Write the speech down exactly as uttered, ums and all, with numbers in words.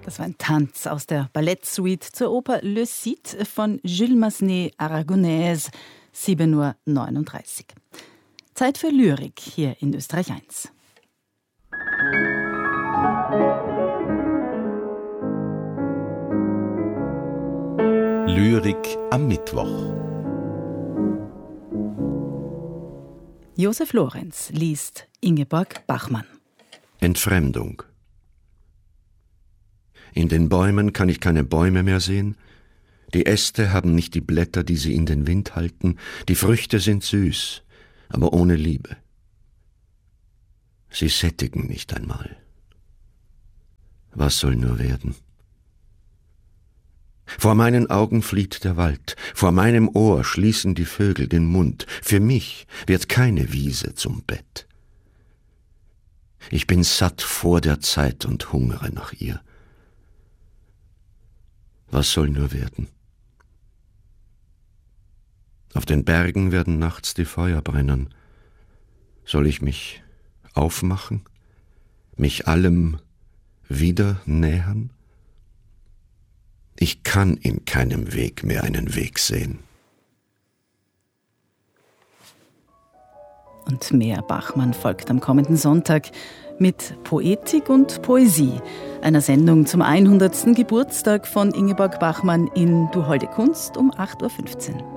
Das war ein Tanz aus der Ballettsuite zur Oper Le Cid von Jules Massenet Aragonese, sieben Uhr neununddreißig. Zeit für Lyrik hier in Österreich eins. Lyrik am Mittwoch. Josef Lorenz liest Ingeborg Bachmann. Entfremdung. In den Bäumen kann ich keine Bäume mehr sehen. Die Äste haben nicht die Blätter, die sie in den Wind halten. Die Früchte sind süß, aber ohne Liebe. Sie sättigen nicht einmal. Was soll nur werden? Vor meinen Augen flieht der Wald, vor meinem Ohr schließen die Vögel den Mund. Für mich wird keine Wiese zum Bett. Ich bin satt vor der Zeit und hungere nach ihr. Was soll nur werden? Auf den Bergen werden nachts die Feuer brennen. Soll ich mich aufmachen, mich allem wieder nähern? Ich kann in keinem Weg mehr einen Weg sehen. Und mehr Bachmann folgt am kommenden Sonntag mit Poetik und Poesie, einer Sendung zum hundertsten Geburtstag von Ingeborg Bachmann in Du holde Kunst um acht Uhr fünfzehn.